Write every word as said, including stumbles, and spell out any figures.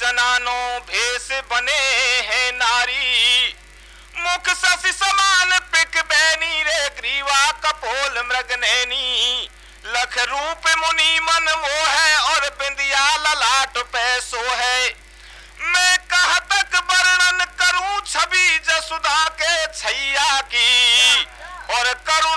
नानो भेष बने हैं नारी। मुख शशि समान पिक बैनी रे ग्रीवा कपोल मृग नैनी। लख रूप मुनि मन मोह और बिंद